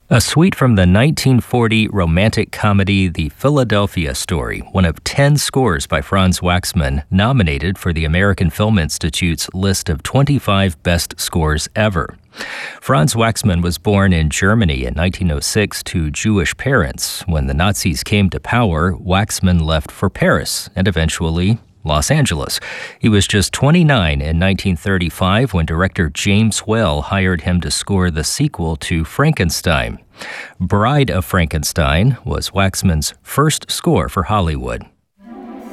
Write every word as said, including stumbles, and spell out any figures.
A suite from the nineteen forty romantic comedy The Philadelphia Story, one of ten scores by Franz Waxman, nominated for the American Film Institute's list of twenty-five best scores ever. Franz Waxman was born in Germany in nineteen oh six to Jewish parents. When the Nazis came to power, Waxman left for Paris and eventually Los Angeles. He was just twenty-nine in nineteen thirty-five when director James Whale hired him to score the sequel to Frankenstein. Bride of Frankenstein was Waxman's first score for Hollywood.